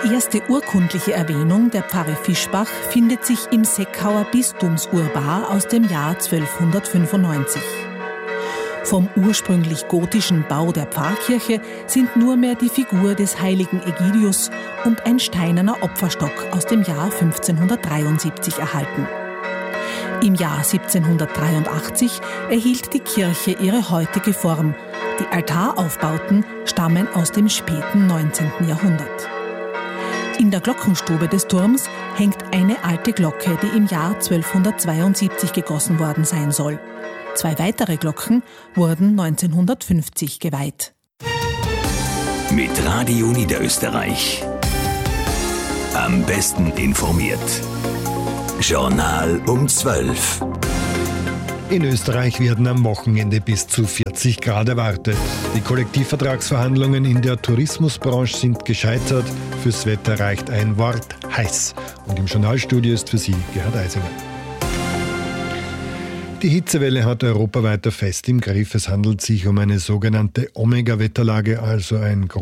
Die erste urkundliche Erwähnung der Pfarre Fischbach findet sich im Seckauer Bistumsurbar aus dem Jahr 1295. Vom ursprünglich gotischen Bau der Pfarrkirche sind nur mehr die Figur des heiligen Egidius und ein steinerner Opferstock aus dem Jahr 1573 erhalten. Im Jahr 1783 erhielt die Kirche ihre heutige Form. Die Altaraufbauten stammen aus dem späten 19. Jahrhundert. In der Glockenstube des Turms hängt eine alte Glocke, die im Jahr 1272 gegossen worden sein soll. 2 weitere Glocken wurden 1950 geweiht. Mit Radio Niederösterreich. Am besten informiert. Journal um 12. In Österreich werden am Wochenende bis zu 40 Grad erwartet. Die Kollektivvertragsverhandlungen in der Tourismusbranche sind gescheitert. Fürs Wetter reicht ein Wort: heiß. Und im Journalstudio ist für Sie Gerhard Eisinger. Die Hitzewelle hat Europa weiter fest im Griff. Es handelt sich um eine sogenannte Omega-Wetterlage, also ein